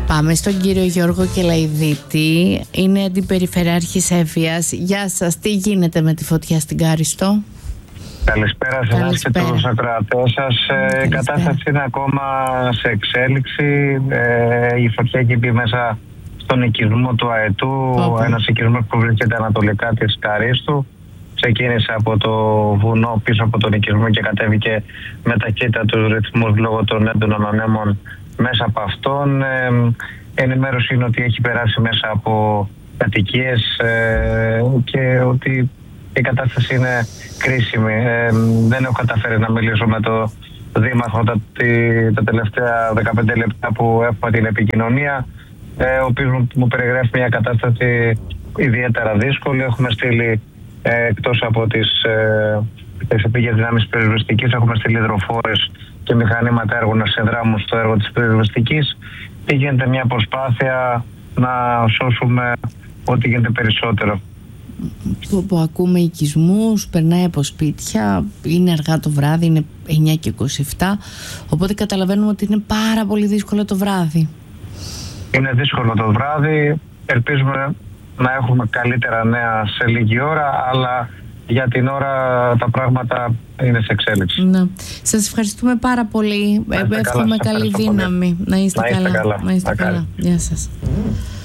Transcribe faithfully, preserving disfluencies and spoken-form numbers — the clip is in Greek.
Πάμε στον κύριο Γιώργο Κελαϊδίτη. Είναι αντιπεριφερειάρχης Εύβοιας. Γεια σας, τι γίνεται με τη φωτιά στην Κάριστο? Καλησπέρα σε εσάς και τους ακροατές σας. Ε, η κατάσταση είναι ακόμα σε εξέλιξη. Ε, η φωτιά έχει μπει μέσα στον οικισμό του Αετού, okay. ένας οικισμός που βρίσκεται ανατολικά της Καρίστου. Ξεκίνησε από το βουνό πίσω από τον οικισμό και κατέβηκε με ταχύτατους ρυθμούς λόγω των έντονων ανέμων μέσα από αυτόν. Ε, ενημέρωση είναι ότι έχει περάσει μέσα από κατοικίες ε, και ότι η κατάσταση είναι κρίσιμη. Ε, δεν έχω καταφέρει να μιλήσω με το Δήμαρχο τα, τα τελευταία δεκαπέντε λεπτά που έχουμε την επικοινωνία, ε, ο οποίος μου, μου περιγράφει μια κατάσταση ιδιαίτερα δύσκολη. Έχουμε στείλει ε, εκτός από τις, ε, τις επίγειες δυνάμεις πυροσβεστικής, έχουμε στείλει υδροφόρες και μηχανήματα έργου να συνδράμουν στο έργο της πυροσβεστικής. Και γίνεται μια προσπάθεια να σώσουμε ό,τι γίνεται περισσότερο. Που, που ακούμε οικισμούς, περνάει από σπίτια, είναι αργά το βράδυ, είναι εννιά και είκοσι επτά, οπότε καταλαβαίνουμε ότι είναι πάρα πολύ δύσκολο το βράδυ. Είναι δύσκολο το βράδυ, ελπίζουμε να έχουμε καλύτερα νέα σε λίγη ώρα, αλλά για την ώρα τα πράγματα είναι σε εξέλιξη. Ναι. Σας ευχαριστούμε πάρα πολύ, εύχομαι καλή δύναμη. Να είστε, να είστε καλά. καλά. Να είστε καλά. Γεια σας.